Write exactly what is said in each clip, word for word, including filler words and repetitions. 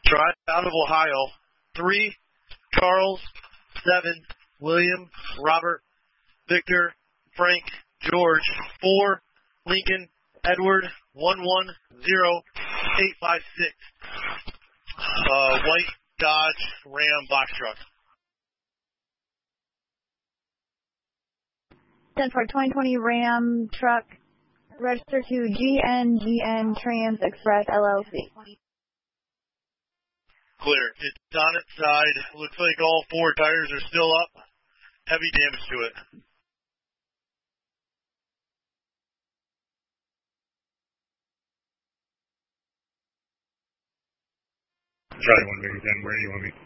Drive out of Ohio. Three, Charles. Seven, William, Robert, Victor, Frank, George. Four, Lincoln, Edward. One one zero eight five six. Uh, white Dodge Ram box truck. ten for twenty twenty Ram truck, registered to G N G N Trans Express L L C. Clear. It's on its side. Looks like all four tires are still up. Heavy damage to it. Charlie one, Victor ten, where do you want me?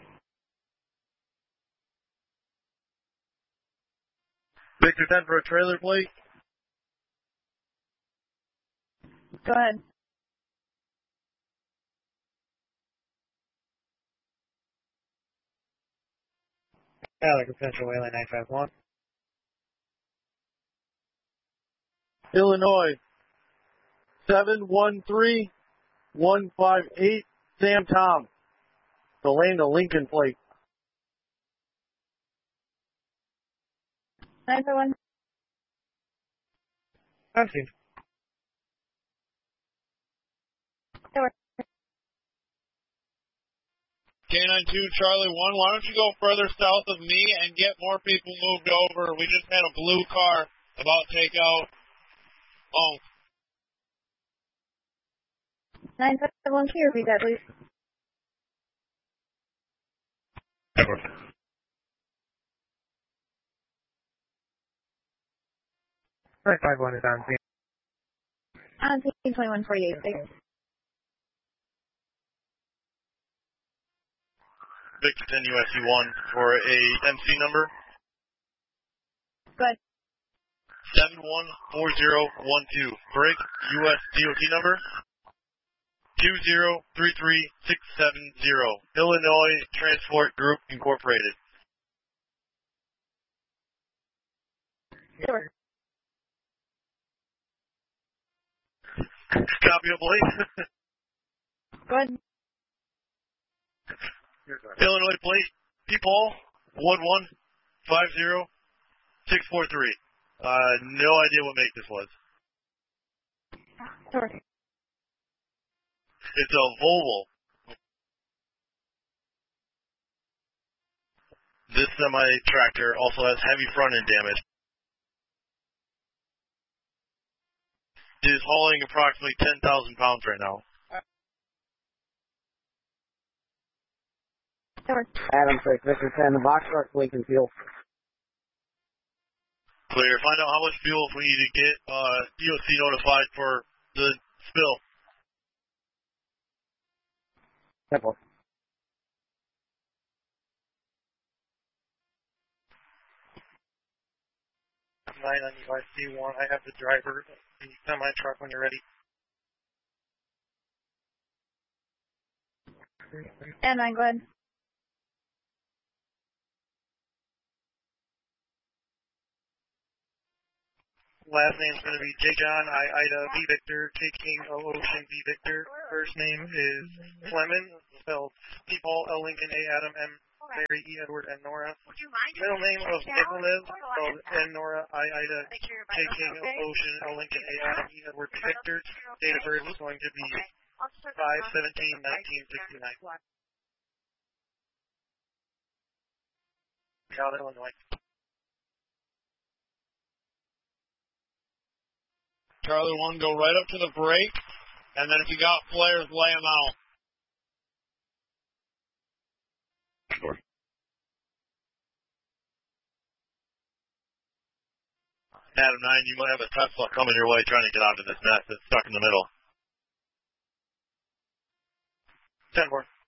Victor ten for a trailer plate. Go ahead. Alec, Central Wayland nine five one. Illinois. seven one three one five eight. Sam Tom. Delana Lincoln plate. nine five one. I've seen. K nine two Charlie one, why don't you go further south of me and get more people moved over? We just had a blue car about to take out. Oh. nine five one, can you repeat that, please? nine five one is on scene. On scene twenty-one forty-eight, thanks. Victor ten U S U one for a M C number. Go ahead. seven one four zero one two. Break U S D O T number. two zero three three six seven zero. Illinois Transport Group Incorporated. Sure. Copy of plate. Go ahead. Illinois plate. P. Paul one one five zero six four three. Uh, no idea what make this was. Sure. It's a Volvo. This semi-tractor also has heavy front end damage. It is hauling approximately ten thousand pounds right now. Sure. Adam six, Victor ten, the box truck, Lincoln Fuel. Clear. Find out how much fuel we need to get uh, D O C notified for the spill. Simple. nine on U I C one. I have the driver, the semi-truck when you're ready. And nine, go ahead. Last name's going to be J. John, I, Ida, V. Victor, K. King, O. Ocean, V. Victor. First name is Clement, spelled P. Paul, L. Lincoln, A. Adam, M. Mary, E. Edward, N. Nora. Middle name of Evelyn, spelled N. Nora, I. Ida, K. King, O. Ocean, L. Lincoln, A. Adam, E. Edward, V. Victor. Date of birth is going to be five seventeen nineteen sixty-nine. Child, Illinois. Charlie one, go right up to the brake, and then if you got flares, lay them out. Sure. Adam nine, you might have a Tesla coming your way trying to get out of this mess that's stuck in the middle. ten four.